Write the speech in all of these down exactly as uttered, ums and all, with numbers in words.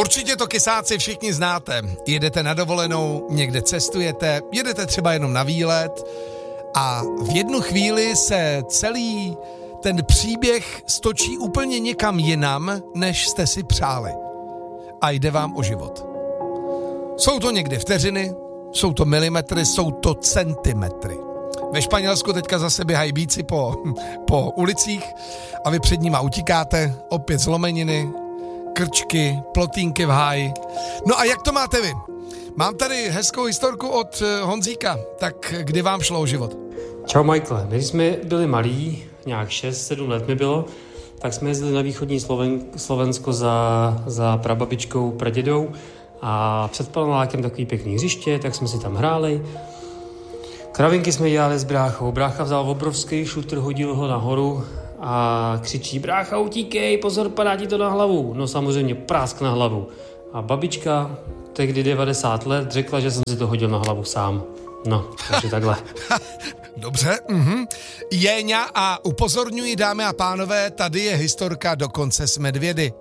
Určitě to kysáci všichni znáte. Jedete na dovolenou, někde cestujete, jedete třeba jenom na výlet a v jednu chvíli se celý ten příběh stočí úplně někam jinam, než jste si přáli. A jde vám o život. Jsou to někdy vteřiny, jsou to milimetry, jsou to centimetry. Ve Španělsku teďka zase běhají bíci po, po ulicích a vy před nima utíkáte, opět zlomeniny, krčky, plotínky v háji. No a jak to máte vy? Mám tady hezkou historku od Honzíka, tak kdy vám šlo o život? Čau Michael, když jsme byli malí, nějak šest sedm let mi bylo, tak jsme jezdili na východní Sloven, Slovensko za, za prababičkou, pradědou a před panelákem takový pěkný hřiště, tak jsme si tam hráli. Kravinky jsme dělali s bráchou. Brácha vzal obrovský šutr, hodil ho nahoru a křičí: brácha, utíkej, pozor, padá ti to na hlavu. No samozřejmě prásk na hlavu. A babička, tehdy devadesát let, řekla, že jsem si to hodil na hlavu sám. No, takže takhle. Dobře, mhm. Jéňa a upozorňuji, dámy a pánové, tady je historka dokonce s medvědy.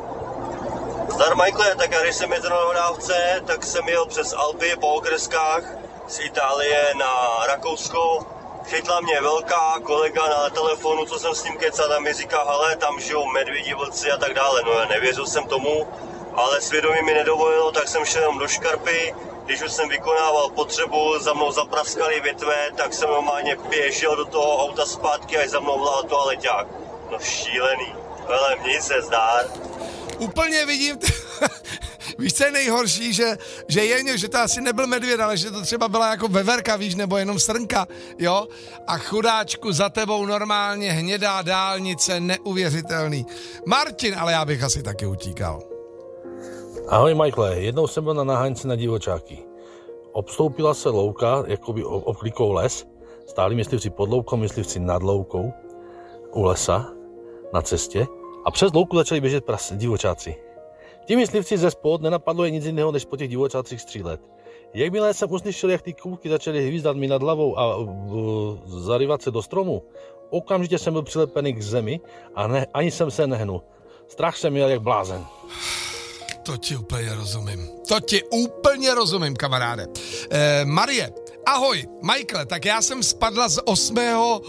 Zdar Michael, tak já když jsem jezdil na dodávce, tak jsem jel přes Alpy po okreskách z Itálie na Rakousko. Chytla mě velká kolega na telefonu, co jsem s ním kecal, tam mi říká, hele, tam žijou medvědi, vlci a tak dále. No já nevěřil jsem tomu, ale svědomí mi nedovolilo, tak jsem šel jenom do škarpy. Když už jsem vykonával potřebu, za mnou zapraskaly větve, tak jsem normálně běžel do toho auta zpátky, až za mnou volal toaleťák. No šílený. Hele, měj se zdár. Úplně vidím, t- víš, co je nejhorší, že, že Jeňo, že to asi nebyl medvěd, ale že to třeba byla jako veverka, víš, nebo jenom srnka, jo? A chudáčku, za tebou normálně hnědá dálnice, neuvěřitelný. Martin, ale já bych asi taky utíkal. Ahoj Michael, jednou jsem byl na naháňce na divočáky. Obstoupila se louka, jakoby obklikou les, stáli myslivci pod loukou, myslivci nad loukou, u lesa, na cestě a přes louku začali běžet pras, divočáci. Ti myslivci ze spod nenapadlo je nic jiného, než po těch divočácích střílet. Jakmile jsem uslyšel, jak ty kůlky začaly hvízdat mi nad hlavou a uh, zaryvat se do stromu, okamžitě jsem byl přilepený k zemi a ne, ani jsem se nehnul. Strach jsem měl jak blázen. To ti úplně rozumím. To ti úplně rozumím, kamaráde. Eh, Marie, ahoj, Michael, tak já jsem spadla z osmého...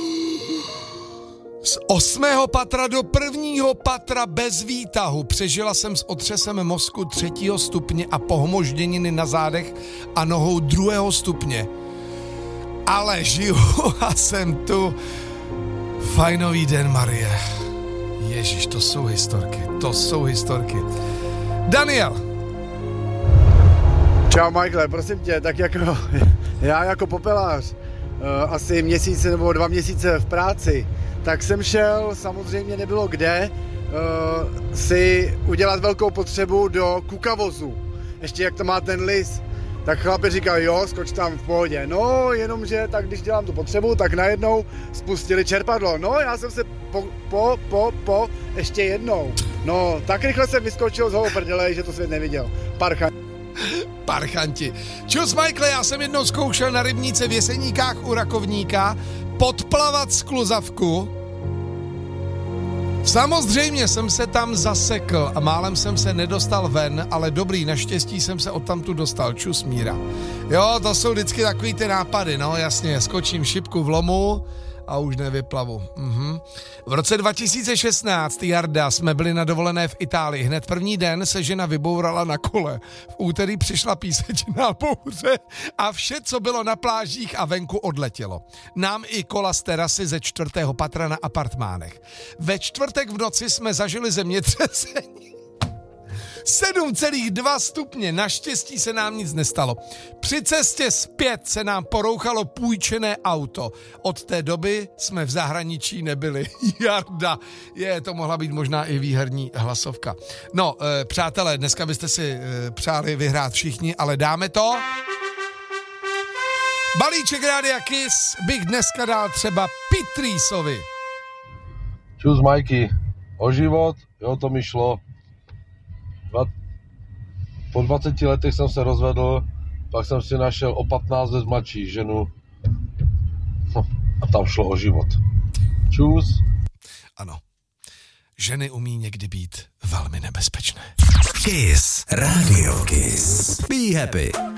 Z osmého patra do prvního patra bez výtahu. Přežila jsem s otřesem mozku třetího stupně a pohmožděniny na zádech a nohou druhého stupně. Ale žiju a jsem tu. Fajnový den, Marie. Ježíš, to jsou historky. To jsou historky. Daniel. Čau Michael, prosím tě, tak jako já jako popelář uh, asi měsíce nebo dva měsíce v práci, tak jsem šel, samozřejmě nebylo kde, uh, si udělat velkou potřebu do kukavozu. Ještě jak to má ten lis. Tak chlapi říkal, jo, skoč tam v pohodě. No, jenomže tak když dělám tu potřebu, tak najednou spustili čerpadlo. No, já jsem se po, po, po, po, ještě jednou. No, tak rychle jsem vyskočil z holu prdele, že to svět neviděl. Parchanti. Parchanti. Čus, Michael, já jsem jednou zkoušel na rybníce v Jeseníkách u Rakovníka podplavat skluzavku. Samozřejmě jsem se tam zasekl a málem jsem se nedostal ven, ale dobrý, naštěstí jsem se odtamtu dostal. Čus, Míra. Jo, to jsou vždycky takový ty nápady, no jasně, skočím šipku v lomu a už nevyplavu. Mhm. V roce dva tisíce šestnáct, Jarda, jsme byli na dovolené v Itálii. Hned první den se žena vybourala na kole. V úterý přišla písečná bouře a vše, co bylo na plážích a venku, odletělo. Nám i kola z terasy ze čtvrtého patra na apartmánech. Ve čtvrtek v noci jsme zažili zemětřesení. sedm celá dva stupně, naštěstí se nám nic nestalo. Při cestě zpět se nám porouchalo půjčené auto. Od té doby jsme v zahraničí nebyli. Jarda, je, to mohla být možná i výherní hlasovka. No, e, přátelé, dneska byste si e, přáli vyhrát všichni, ale dáme to. Balíček Rádia Kiss bych dneska dal třeba Pitrýsovi. Čus, Majky, o život, jo, to mi šlo. Po dvaceti letech jsem se rozvedl, pak jsem si našel o patnáct let mladší ženu a tam šlo o život. Čus. Ano. ženy umí někdy být velmi nebezpečné. Kiss. Radio Kiss. Be happy.